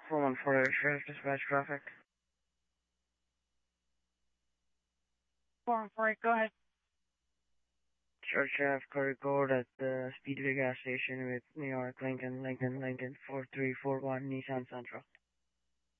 414 Sheriff Dispatch Traffic. 448, go ahead. Church Ave, Curry Court at the Speedway gas station with New York, Lincoln, 4341 Nissan Sentra.